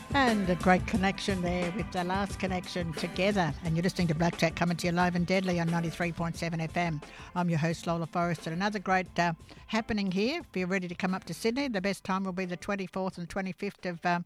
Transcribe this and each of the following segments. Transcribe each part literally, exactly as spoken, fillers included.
And a great connection there with the last connection together. And you're listening to Black Chat coming to you live and deadly on ninety-three point seven F M. I'm your host, Lola Forrester. Another great uh, happening here. If you're ready to come up to Sydney, the best time will be the twenty-fourth and twenty-fifth of um,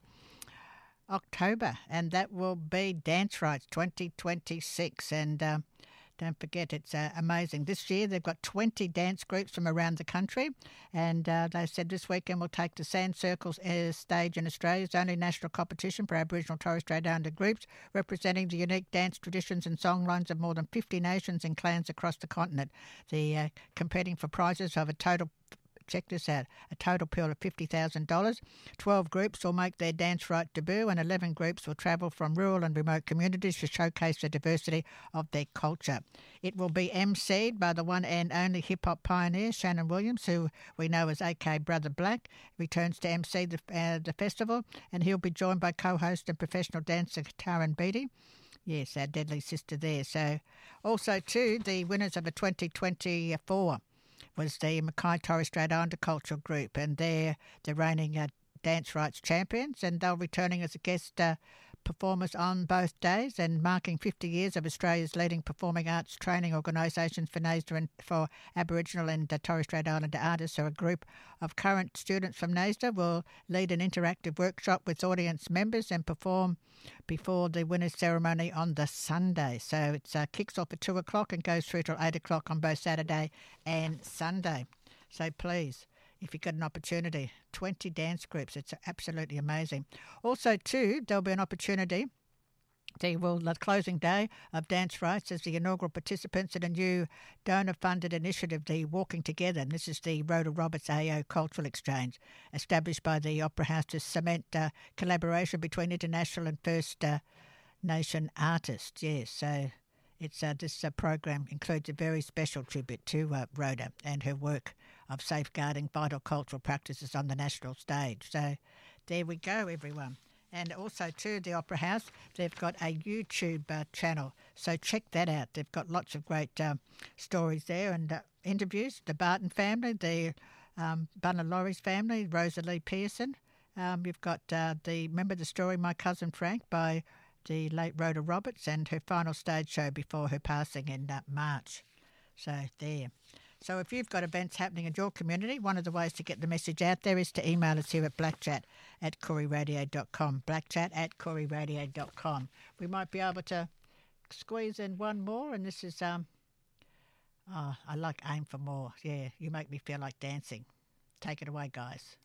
October. And that will be Dance Rights twenty twenty-six. And uh, don't forget, it's uh, amazing. This year they've got twenty dance groups from around the country, and uh, they said this weekend we'll take the Sand Circles uh, stage in Australia's only national competition for Aboriginal Torres Strait Islander groups, representing the unique dance traditions and songlines of more than fifty nations and clans across the continent. The uh, competing for prizes of a total check this out, a total pool of fifty thousand dollars. twelve groups will make their Dance Right debut and eleven groups will travel from rural and remote communities to showcase the diversity of their culture. It will be emceed by the one and only hip-hop pioneer, Shannon Williams, who we know as A K Brother Black, returns to emcee the, uh, the festival, and he'll be joined by co-host and professional dancer Taran Beatty. Yes, our deadly sister there. So also, too, the winners of the twenty twenty-four was the Mackay Torres Strait Islander Cultural Group, and they're the reigning uh, Dance Rights champions, and they're returning as a guest uh, performers on both days, and marking fifty years of Australia's leading performing arts training organisations for NAISDA and for Aboriginal and uh, Torres Strait Islander artists. So a group of current students from NAISDA will lead an interactive workshop with audience members and perform before the winners' ceremony on the Sunday. So it uh, kicks off at two o'clock and goes through till eight o'clock on both Saturday and Sunday. So please, if you've got an opportunity, twenty dance groups, it's absolutely amazing. Also, too, there'll be an opportunity. The, well, the closing day of Dance Rights as the inaugural participants in a new donor-funded initiative, the Walking Together. And this is the Rhoda Roberts A O Cultural Exchange, established by the Opera House to cement uh, collaboration between international and First uh, Nation artists. Yes, so it's uh, this uh, program includes a very special tribute to uh, Rhoda and her work of safeguarding vital cultural practices on the national stage. So there we go, everyone. And also, too, the Opera House, they've got a YouTube uh, channel. So check that out. They've got lots of great uh, stories there and uh, interviews. The Barton family, the um, Bunalori's family, Rosalie Pearson. Um, you've got uh, the Remember the Story, My Cousin Frank, by the late Rhoda Roberts, and her final stage show before her passing in uh, March. So there. So if you've got events happening in your community, one of the ways to get the message out there is to email us here at blackchat at koori radio dot com, blackchat at koori radio dot com. We might be able to squeeze in one more, and this is, um, oh, I like Aim for More. Yeah, you make me feel like dancing. Take it away, guys.